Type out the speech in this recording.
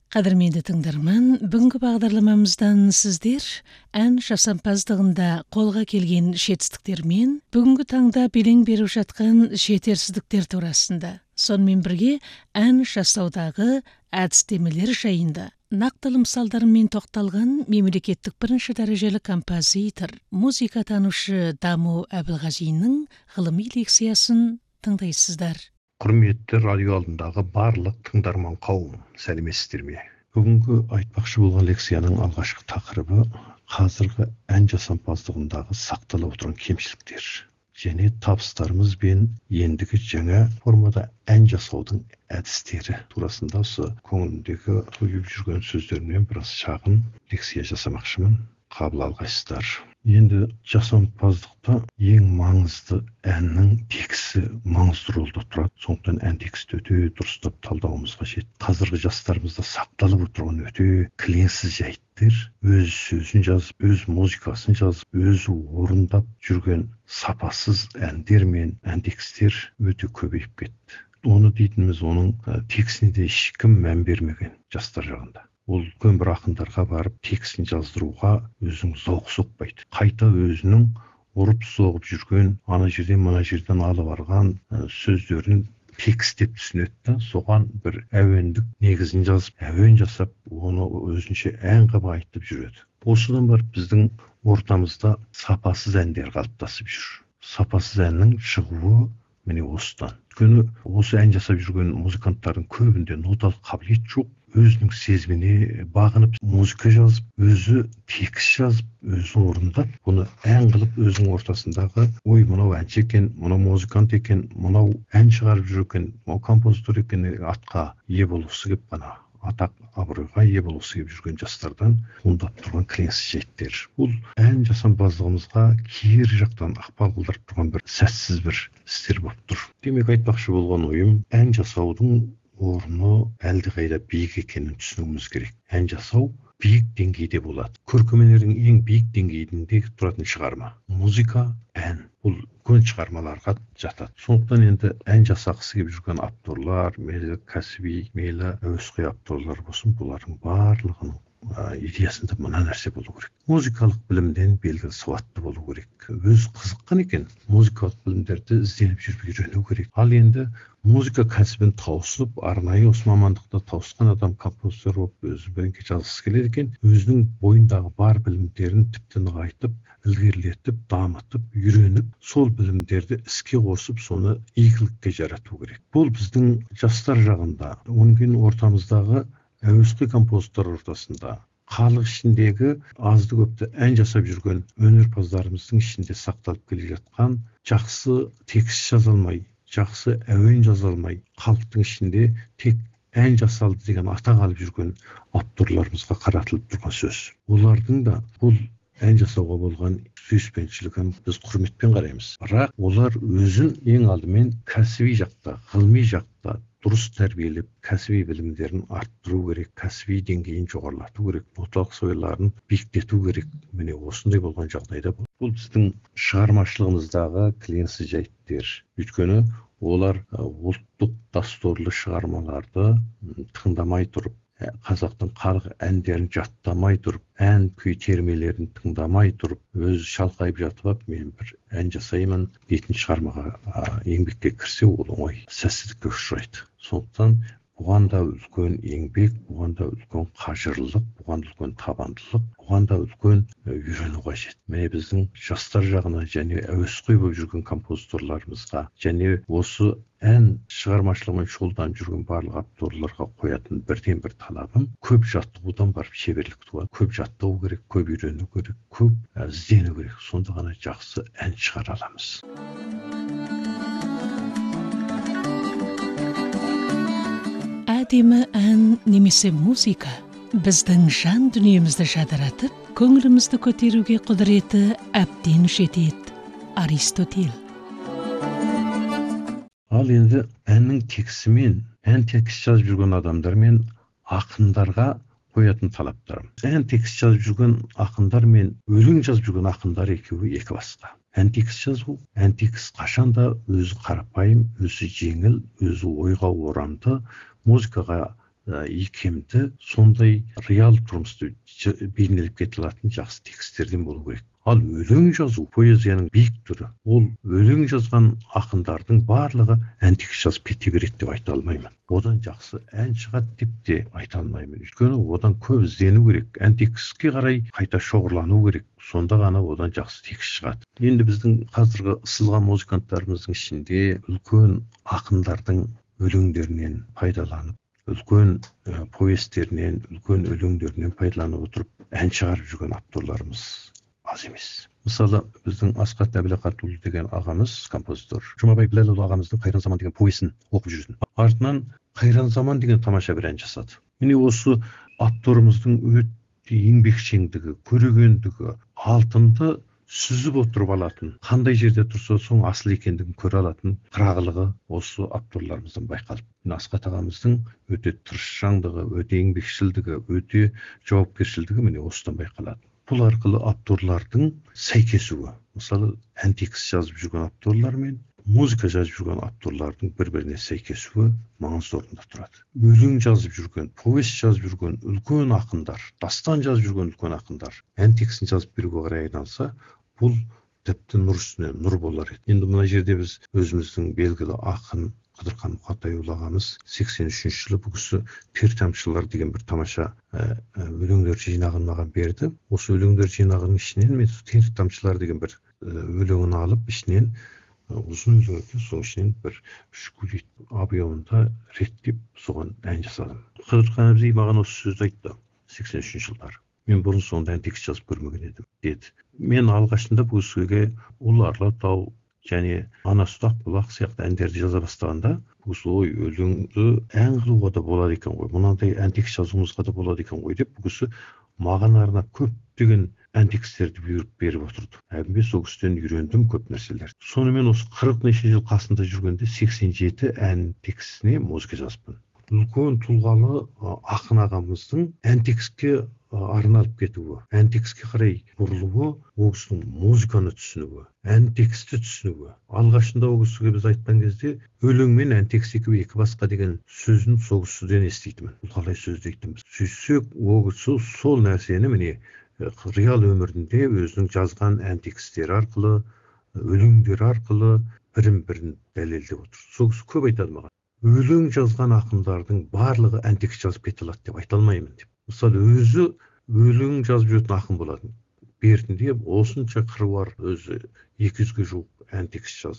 Қадірменді тыңдарман, бүгінгі бағдарламамыздан сіздер ән жасампаздығында қолға келген жетістіктермен, бүгінгі таңда белең беріп жатқан жетерсіздіктер турасында, сонымен бірге ән жасаудағы әдістемелер жайында нақты мысалдармен тоқталған мемлекеттік бірінші дәрежелі композитор, музыкатанушы Даму Әбілғазиннің ғылыми лекциясын тыңдайсыздар. Құрметті радио алдындағы барлық тыңдарман қауым, сәлеметсіздер ме? Бүгінгі айтпақшы болған лекцияның алғашқы тақырыбы қазіргі ән жасампаздығындағы сақталып отырған кемшіліктер және табыстарымыз бен ендігі жаңа формада ән жасаудың әдістері турасында осы көңілімдегі қойып жүрген сөздерімнен біраз шағын лекция жасамақшымын. Қабыл алғайсыздар. Енді жасампаздықта ең маңызды әннің тексті маңызды рөлде тұрады. Сондықтан ән тексті өте дұрыстап талдауымыз қажет. Қазіргі жастарымызда сақталып отырған өте келеңсіз жайттар, өз сөзін жазып, өз музыкасын жазып, өзі орындап жүрген сапасыз әндер мен ән текстер өте көбейіп кетті. Оны дейтініміз оның текстіне де ешкім мән бермеген жастар жағында. Ол үлкен бір ақындарға барып текстін жаздыруға өзінің зауқы соқпайды. Қайта өзінің ұрып соғып жүрген, ана жерден мына жерден алып барған сөздерін текст деп түсінеді. Соған бір әуендік негізін жазып, әуен жасап, оны өзінше ән қылып айтып жүреді. Осыдан барып біздің ортамызда сапасыз әндер қалыптасып жүр. Сапасыз әннің шығуы міне осыдан. Өйткені осы ән жасап жүрген музыканттардың көбінде ноталық қабілет жоқ. Өзінің сезіміне бағынып музыка жазып, өзі текст жазып, өзі орындап, бұны ән қылып өзінің ортасындағы ой, мынау әнші екен, мынау музыкант екен, мынау ән шығарып жүр екен, мынау композитор екен атқа ие болғысы келіп қана атақ абыройға ие болғысы келіп жүрген жастардан туындап тұрған келеңсіз жайттер. Бұл ән жасампаздығымызға кері жақтан ықпал қылдырып тұрған бір сәтсіз бір істер болып тұр. Демек айтпақшы болған ойым, ән жасаудың орны әлдеқайда биік екенін түсінуіміз керек. Ән жасау биік деңгейде болады. Көркемөнердің ең биік деңгейінде тұратын шығарма. Музыка, ән. Бұл үлкен шығармаларға жатады. Сондықтан енді ән жасағысы келіп жүрген авторлар, мейлі кәсіби, мейлі әуесқой авторлар болсын, бұлардың барлығының идеясында мына нәрсе болу керек. Музыкалық білімден белгілі сауатты болу керек. Өзі қызыққан екен, музыкалық білімдерді ізденіп жүріп үйрену керек. Ал енді музыка кәсібін тауысып, арнайы осы мамандықта тауысқан адам композитор болып өзі біріңке жазғысы келеді екен, өзінің бойындағы бар білімдерін тіпті нығайтып, ілгерілетіп, дамытып, үйреніп, сол білімдерді іске қосып, соны игілікке жарату керек. Бұл біздің жастар жағында, оның кейін ортамыздағы әуесқой композитор ортасында, халық ішіндегі азды көпті ән жасап жүрген өнерпаздарымыздың ішінде сақталып келе жатқан жақсы текст жаза алмай, жақсы әуен жаза алмай, халықтың ішінде тек ән жасалды деген атақ алып жүрген авторларымызға қаратылып тұрған сөз. Олардың да бұл ән жасауға болған сүйіспеншілігін біз құрметпен қараймыз. Бірақ олар өзін ең алдымен кәсіби жақта, ғылыми жақта дұрыс тәрбиелеп, кәсіби білімдерін арттыру керек, кәсіби деңгейін жоғарылату керек, ноталық сойыларын биіктету керек. Міне осындай болған жағдайда бұл біздің шығармашылығымыздағы келеңсіз жайттер. Өйткені олар ұлттық дәстүрлі шығармаларды тыңдамай тұрып, қазақтың халық әндерін жаттамай тұрып, ән күй термелерін тыңдамай тұрып, өзі шалқайып жатып, мен бір ән жасаймын дейтін шығармаға еңбекке кірсе, ол оңай сәтсіздікке ұшырайды. Сондықтан бұған да үлкен еңбек, бұған да үлкен қажырлық, бұған да үлкен табандылық, бұған да үлкен үйрену қажет. Міне біздің жастар жағына және әуесқой болып жүрген композиторларымызға және осы ән шығармашылығымен шұғылданып жүрген барлық авторларға қоятын бірден бір талабым, көп жаттығудан барып шеберлік туады. Көп жаттығу керек, көп үйрену керек, көп іздену керек. Сонда ғана жақсы ән шығара аламыз. Әдемі ән немесе музыка біздің жан дүниемізді жадыратып, көңілімізді көтеруге құдіреті әбден жетеді. Аристотель. Ал енді әннің тексімен, ән текст жазып жүрген адамдар мен ақындарға қоятын талаптарым. Ән текст жазып жүрген ақындар мен өлең жазып жүрген ақындар екеуі екі басқа. Ән текст жазу, ән текст қашанда өзі қарапайым, өзі жеңіл, өзі ойға орамды, музыкаға икемді, сондай реал тұрмысты бейнелеп кете алатын жақсы тексттерден болу керек. Ал өлең жазу поэзияның биік түрі. Ол өлең жазған ақындардың барлығы ән текст жазып кете береді деп айта алмаймын. Одан жақсы ән шығады деп те айта алмаймын. Өйткені одан көп іздену керек. Ән текстке қарай қайта шоғырлану керек. Сонда ғана одан жақсы текст шығады. Енді біздің қазіргі ысылған музыканттарымыздың ішінде үлкен ақындардың өлеңдерінен пайдаланып, үлкен повестерінен, үлкен өлеңдерінен пайдаланып отырып ән шығарып жүрген авторларымыз аз емес. Мысалы, біздің Асқат Әбілқатұлы деген ағамыз, композитор, Жұмабай Біләлұлы ағамыздың Қайран заман деген повесін оқып жүрсін. Артынан Қайран заман деген тамаша бір ән жасады. Міне осы авторымыздың өте еңбекшеңдігі, көрегендігі, алтынды сүзіп отырып алатын, қандай жерде тұрса соң асыл екендігін көре алатын қырағылығы осы авторларымыздан байқалып. Асқат ағамыздың өте тырысшаңдығы, өте еңбекшілдігі, өте жауапкершілдігі міне осыдан байқалады. Бұл арқылы авторлардың сәйкесуі, мысалы ән текст жазып жүрген авторлар мен музыка жазып жүрген авторлардың бір-біріне сәйкесуі маңызды орында тұрады. Өлең жазып жүрген, повесть жазып жүрген үлкен ақындар, дастан жазып жүрген үлкен ақындар ән текстін жазып беруге қарай айналса, бұл тіпті нұр үстіне нұр болар еді. Енді мына жерде біз өзіміздің белгілі ақын Қыдырхан Мұқатайұлы ағамыз 83 жылы бұл кісі «Тер тамшылар» деген бір тамаша өлеңдер жинағын маған берді. Осы өлеңдер жинағының ішінен мен «Тер тамшылар» деген бір өлеңін алып, ішінен ұзын өлең екен, соның ішінен бір 3 куплет объемында реттеп соған ән жасадым. Қыдырхан әбзей маған осы сөзді айтты 83 жылдар. Мен бұрын соңды ән текст жазып көрмеген едім, деді. Мен алғашында бұл кісіге «Ұлы Алатау» және «Ана Сұрақ бұлақ» сияқты әндерді жаза бастағанда, бұл кісі ой өлеңді ән қылуға да болады екен ғой, мынандай ән текст жазуымызға да болады екен ғой деп, бұл кісі маған арнап көптеген ән тексттерді бұйырып беріп отырды. Әбіме сол кісіден үйрендім көп нәрселер. Сонымен осы 40 неше жыл қасында жүргенде 87 ән текстіне музыка жазыппын. Үлкен тұлғалы ақын ағамыздың ән текстке арналып кетуі, ән текстке қарай бұрылуы, ол кісінің музыканы түсінуі, ән тексті түсінуі. Алғашында ол кісіге біз айтқан кезде өлең мен ән текст екеуі екі басқа деген сөзін сол кісіден еститімін. Бұл қалай сөз дейтінбіз. Сөйсек, ол кісі сол нәрсені міне реал өмірінде өзінің жазған ән текстері арқылы, өлеңдер арқылы бірін-бірін дәлелдеп отыр. Сол кісі көп айтады маған. Өлең жазған ақындардың барлығы ән текст жазып кете алады деп айта алмаймын деп. Мысалы, өзі өлең жазып жүретін ақын болатын. Бертінде осынша қыруар өзі 200-ге жуық ән текст жазды.